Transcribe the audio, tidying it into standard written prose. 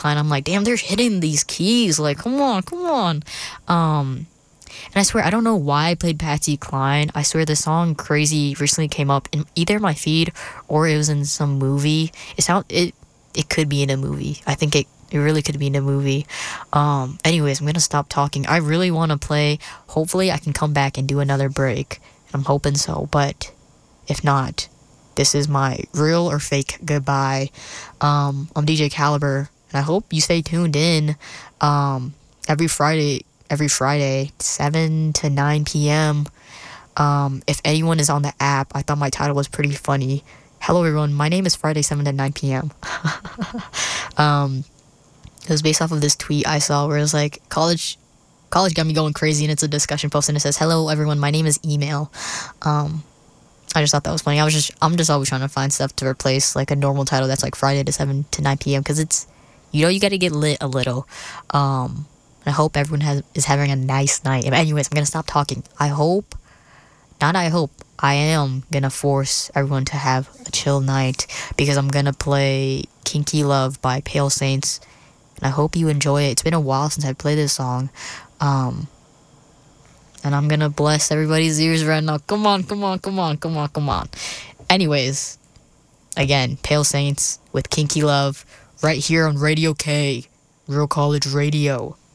Klein. I'm like, damn, they're hitting these keys. Like, come on, come on. And I swear, I don't know why I played Patsy Cline. I swear the song Crazy recently came up in either my feed or it was in some movie. It could be in a movie. I think it really could be in a movie. Anyways, I'm gonna stop talking. I really want to play. Hopefully I can come back and do another break. I'm hoping so, but if not, this is my real or fake goodbye. I'm DJ Caliber, and I hope you stay tuned in every Friday, 7 to 9 p.m. If anyone is on the app, I thought my title was pretty funny. Hello everyone, my name is Friday 7 to 9 p.m. It was based off of this tweet I saw where it was like, college got me going crazy, and it's a discussion post, and it says, hello everyone, my name is Email. I just thought that was funny. I'm just always trying to find stuff to replace like a normal title that's like Friday to 7 to 9 p.m. because it's, you got to get lit a little. I hope everyone is having a nice night. Anyways, I'm going to stop talking. I am going to force everyone to have a chill night because I'm going to play Kinky Love by Pale Saints. And I hope you enjoy it. It's been a while since I played this song. And I'm going to bless everybody's ears right now. Come on. Anyways, again, Pale Saints with Kinky Love right here on Radio K, Real College Radio.